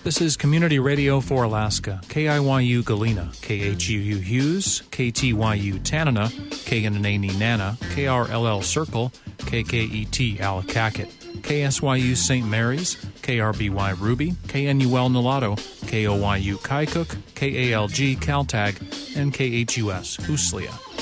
This is Community Radio for Alaska, KIYU Galena, KHUU Hughes, KTYU Tanana, KNNA Nana, KRLL Circle, KKET Allakaket, KSYU St. Mary's, KRBY Ruby, KNUL Nulato, KOYU Kaikook, KALG Caltag, and KHUS Huslia.